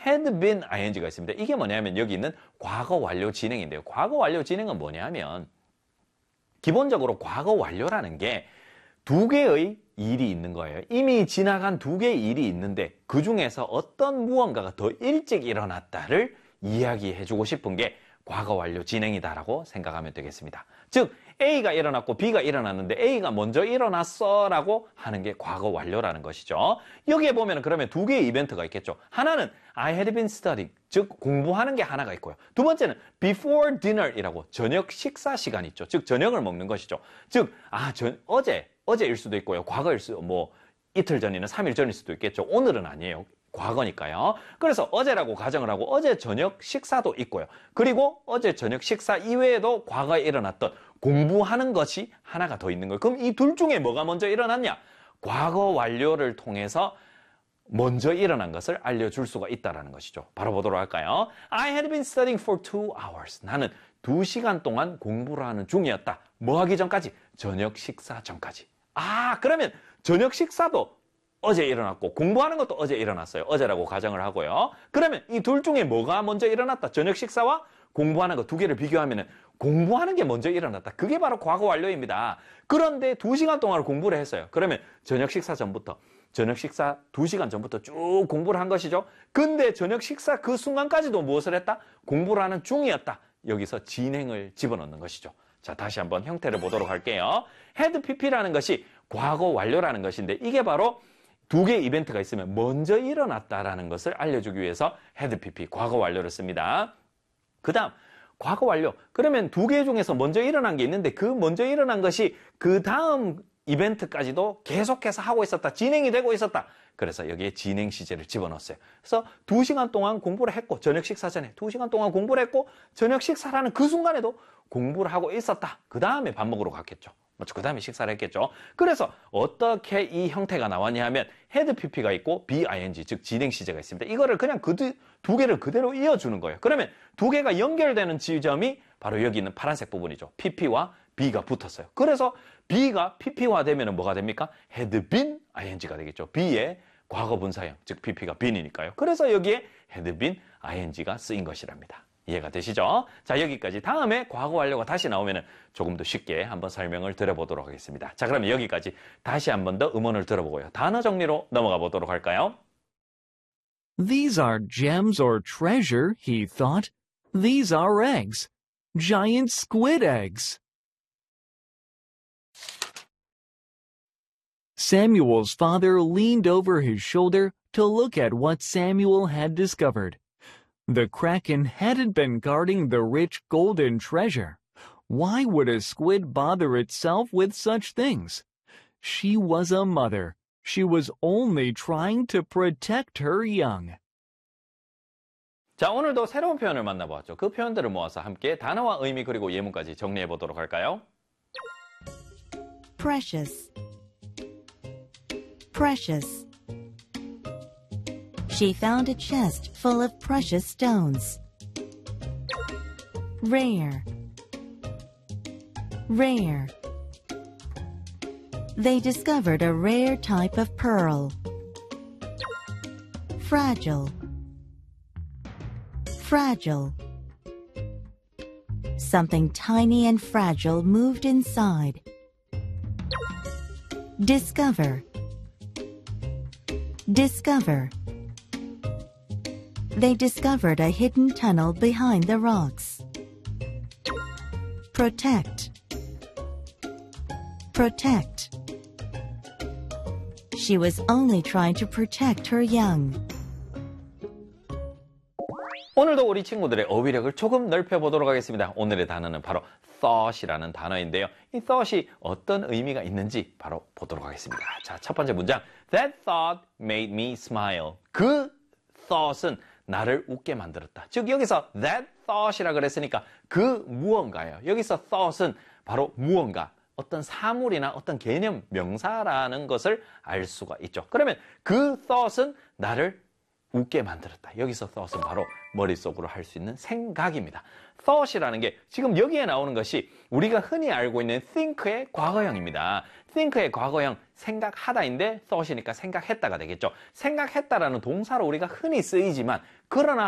had been ing가 있습니다. 이게 뭐냐면 여기 있는 과거 완료 진행인데요. 과거 완료 진행은 뭐냐면 기본적으로 과거 완료라는 게 두 개의 일이 있는 거예요. 이미 지나간 두 개의 일이 있는데 그 중에서 어떤 무언가가 더 일찍 일어났다를 이야기해주고 싶은 게 과거 완료 진행이다라고 생각하면 되겠습니다. 즉 A가 일어났고 B가 일어났는데 A가 먼저 일어났어 라고 하는 게 과거 완료라는 것이죠. 여기에 보면 그러면 두 개의 이벤트가 있겠죠. 하나는 I had been studying, 즉 공부하는 게 하나가 있고요. 두 번째는 before dinner 이라고 저녁 식사 시간 있죠. 즉 저녁을 먹는 것이죠. 즉 어제일 수도 있고요. 과거일 수도 뭐 이틀 전이나 3일 전일 수도 있겠죠. 오늘은 아니에요. 과거니까요. 그래서 어제라고 가정을 하고 어제 저녁 식사도 있고요. 그리고 어제 저녁 식사 이외에도 과거에 일어났던 공부하는 것이 하나가 더 있는 거예요. 그럼 이 둘 중에 뭐가 먼저 일어났냐? 과거 완료를 통해서 먼저 일어난 것을 알려줄 수가 있다는 것이죠. 바로 보도록 할까요? I had been studying for 2 hours. 나는 2시간 동안 공부를 하는 중이었다. 뭐 하기 전까지? 저녁 식사 전까지. 그러면 저녁 식사도 어제 일어났고 공부하는 것도 어제 일어났어요. 어제라고 가정을 하고요. 그러면 이 둘 중에 뭐가 먼저 일어났다? 저녁 식사와 공부하는 거 두 개를 비교하면 공부하는 게 먼저 일어났다. 그게 바로 과거 완료입니다. 그런데 2시간 동안 공부를 했어요. 그러면 저녁 식사 전부터 저녁 식사 2시간 전부터 쭉 공부를 한 것이죠. 근데 저녁 식사 그 순간까지도 무엇을 했다? 공부를 하는 중이었다. 여기서 진행을 집어넣는 것이죠. 자, 다시 한번 형태를 보도록 할게요. had pp라는 것이 과거 완료라는 것인데 이게 바로 두 개의 이벤트가 있으면 먼저 일어났다라는 것을 알려주기 위해서 had pp, 과거 완료를 씁니다. 그 다음 과거 완료. 그러면 두 개 중에서 먼저 일어난 게 있는데 그 먼저 일어난 것이 그 다음 이벤트까지도 계속해서 하고 있었다. 진행이 되고 있었다. 그래서 여기에 진행 시제를 집어넣었어요. 그래서 2시간 동안 공부를 했고 저녁 식사 전에 2시간 동안 공부를 했고 저녁 식사라는 그 순간에도 공부를 하고 있었다. 그 다음에 밥 먹으러 갔겠죠. 그 다음에 식사를 했겠죠. 그래서 어떻게 이 형태가 나왔냐 하면 had pp가 있고 bing, 즉 진행 시제가 있습니다. 이거를 그냥 두 개를 그대로 이어주는 거예요. 그러면 두 개가 연결되는 지점이 바로 여기 있는 파란색 부분이죠. pp와 b가 붙었어요. 그래서 b가 pp화 되면 뭐가 됩니까? had been ing가 되겠죠. b의 과거 분사형, 즉 pp가 been이니까요. 그래서 여기에 had been ing가 쓰인 것이랍니다. 이해가 되시죠? 자, 여기까지. 다음에 과거 완료가 다시 나오면 조금 더 쉽게 한번 설명을 드려보도록 하겠습니다. 자, 그러면 여기까지 다시 한 번 더 음원을 들어보고요. 단어 정리로 넘어가 보도록 할까요? These are gems or treasure, he thought. These are eggs. Giant squid eggs. Samuel's father leaned over his shoulder to look at what Samuel had discovered. The kraken hadn't been guarding the rich golden treasure. Why would a squid bother itself with such things? She was a mother. She was only trying to protect her young. 자, 오늘도 새로운 표현을 만나보았죠. 그 표현들을 모아서 함께 단어와 의미 그리고 예문까지 정리해 보도록 할까요? Precious. Precious. She found a chest full of precious stones. Rare. Rare. They discovered a rare type of pearl. Fragile. Fragile. Something tiny and fragile moved inside. Discover. Discover. They discovered a hidden tunnel behind the rocks. Protect. Protect. She was only trying to protect her young. 오늘도 우리 친구들의 어휘력을 조금 넓혀보도록 하겠습니다. 오늘의 단어는 바로 thought이라는 단어인데요. 이 thought이 어떤 의미가 있는지 바로 보도록 하겠습니다. 자, 첫 번째 문장. That thought made me smile. 그 thought은 나를 웃게 만들었다. 즉 여기서 that thought이라 그랬으니까 그 무언가예요. 여기서 thought은 바로 무언가, 어떤 사물이나 어떤 개념, 명사라는 것을 알 수가 있죠. 그러면 그 thought은 나를 웃게 만들었다. 여기서 thought은 바로 머릿속으로 할 수 있는 생각입니다. thought이라는 게 지금 여기에 나오는 것이 우리가 흔히 알고 있는 think의 과거형입니다. think의 과거형 생각하다인데 thought이니까 생각했다가 되겠죠. 생각했다라는 동사로 우리가 흔히 쓰이지만 그러나